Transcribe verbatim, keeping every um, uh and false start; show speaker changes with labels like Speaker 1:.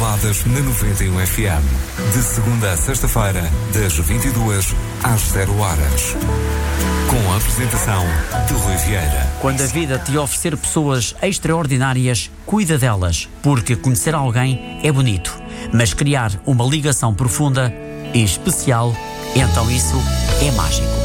Speaker 1: Baladas na noventa e um F M. De segunda a sexta-feira, das vinte e duas às zero horas. Com a apresentação de Rui Vieira.
Speaker 2: Quando a vida te oferecer pessoas extraordinárias, cuida delas, porque conhecer alguém é bonito, mas criar uma ligação profunda e especial, então isso é mágico.